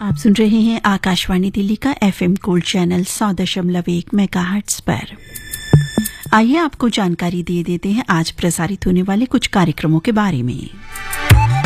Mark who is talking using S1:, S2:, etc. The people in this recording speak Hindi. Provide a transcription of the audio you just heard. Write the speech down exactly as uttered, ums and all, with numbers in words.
S1: आप सुन रहे हैं आकाशवाणी दिल्ली का एफएम गोल्ड चैनल सौ दशमलव एक मेगाहर्ट्ज पर। आइए आपको जानकारी दे देते हैं आज प्रसारित होने वाले कुछ कार्यक्रमों के बारे में।